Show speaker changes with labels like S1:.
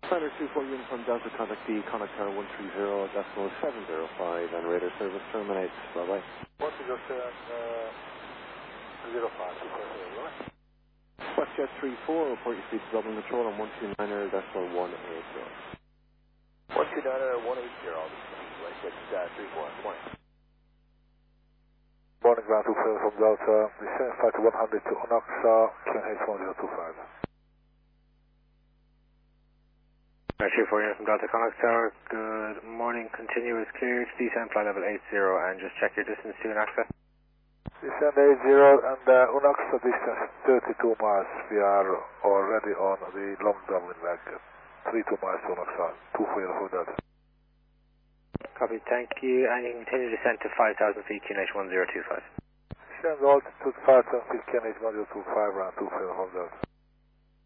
S1: Center 24 uniform Delta, contact D, contact tower 130.705 and radar service terminates. Bye-bye.
S2: 107.05, right?
S1: WestJet 34, report your speed to Dublin Control on 129er.180.
S2: 129er, 180, WestJet 34, morning. Morning, ground 24 from Delta, descend 5 to 100 to Onaxa, QNH 1025.
S3: Actually, for you from Delta Connect Tower, good morning, continuous clear to descend flight level 80 and just check your distance to Unaxa.
S2: Descend 80 and Unaxa distance 32 miles, we are already on the long Dublin leg, 32 miles to Unaxa, 24 for that.
S3: Copy, thank you, and you can continue descent to 5,000 feet, QNH 1025.
S2: Descend altitude 5,000 feet, QNH 1025, round 24 for that.